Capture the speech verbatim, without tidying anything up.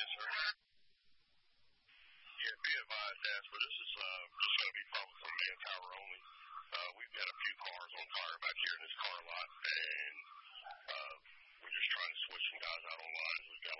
Yes, sir. Yeah, be advised, Jasper, this is uh, just going to be public on manpower only. Uh, we've got a few cars on fire back here in this car lot, and uh, we're just trying to switch some guys out on lines. We've got